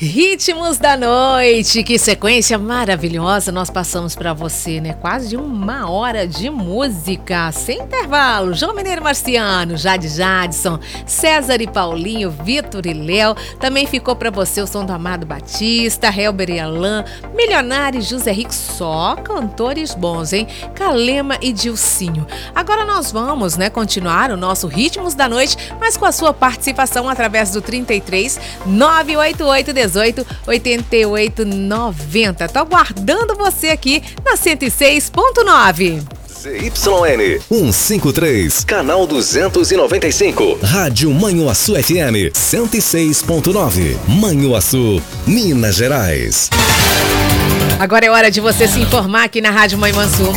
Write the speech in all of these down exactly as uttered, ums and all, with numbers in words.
Ritmos da noite, que sequência maravilhosa nós passamos para você, né? Quase uma hora de música, sem intervalo. João Mineiro Marciano, Jade Jadson, César e Paulinho, Vitor e Léo. Também ficou para você o som do Amado Batista, Helber e Alain, Milionário e José Rico, só cantores bons, hein? Calema e Dilcinho. Agora nós vamos, né, continuar o nosso Ritmos da Noite, mas com a sua participação através do trinta e três, nove oito oito, dezoito, oitenta e oito, noventa. Tô aguardando você aqui na cento e seis ponto nove. Z Y N cento e cinquenta e três, canal duzentos e noventa e cinco. Rádio Manhuaçu F M cento e seis ponto nove. Manhuaçu, Minas Gerais. Agora é hora de você se informar aqui na Rádio Manhuaçu.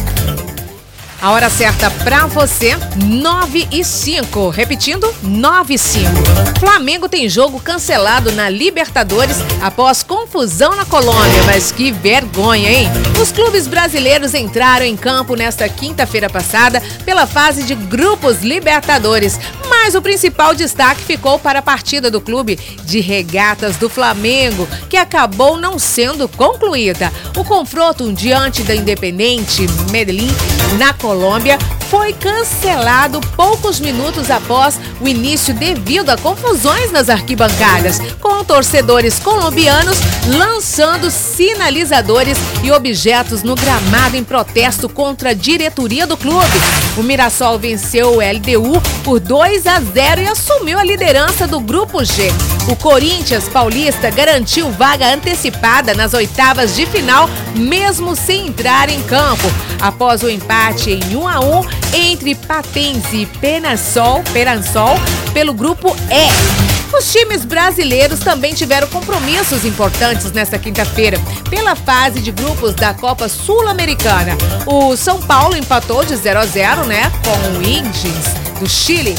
A hora certa pra você, nove e cinco. Repetindo, nove e cinco. Flamengo tem jogo cancelado na Libertadores após confusão na Colômbia. Mas que vergonha, hein? Os clubes brasileiros entraram em campo nesta quinta-feira passada pela fase de grupos Libertadores. Mas o principal destaque ficou para a partida do Clube de Regatas do Flamengo, que acabou não sendo concluída. O confronto diante da Independente Medellín, na Colômbia, foi cancelado poucos minutos após o início devido a confusões nas arquibancadas, com torcedores colombianos lançando sinalizadores e objetos no gramado em protesto contra a diretoria do clube. O Mirassol venceu o L D U por dois a zero e assumiu a liderança do Grupo G. O Corinthians Paulista garantiu vaga antecipada nas oitavas de final, mesmo sem entrar em campo, após o empate em um a um entre Patense e Penansol, Penansol pelo Grupo E. Os times brasileiros também tiveram compromissos importantes nesta quinta-feira pela fase de grupos da Copa Sul-Americana. O São Paulo empatou de zero a zero, né, com o Índios do Chile.